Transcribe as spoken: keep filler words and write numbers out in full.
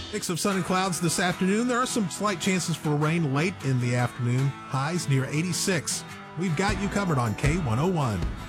Mix of sun and clouds this afternoon. There are some slight chances for rain late in the afternoon. Highs near eighty-six. We've got you covered on K one oh one.